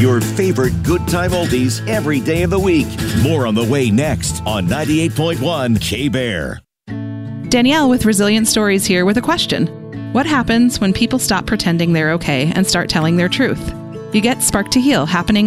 Your favorite good time oldies every day of the week. More on the way next on 98.1 K-Bear. Danielle with Resilient Stories here with a question. What happens when people stop pretending they're okay and start telling their truth? You get Spark to Heal happening